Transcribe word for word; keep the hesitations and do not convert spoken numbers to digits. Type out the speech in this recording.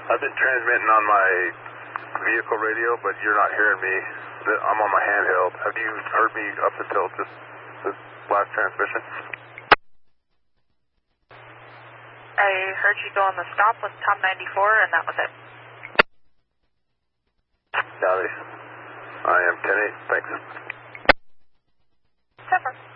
I've been transmitting on my vehicle radio, but you're not hearing me. I'm on my handheld. Have you heard me up until just this last transmission? I heard you go on the stop with Tom ninety-four, and that was it. Copy. I am ten eight. Thanks. Super.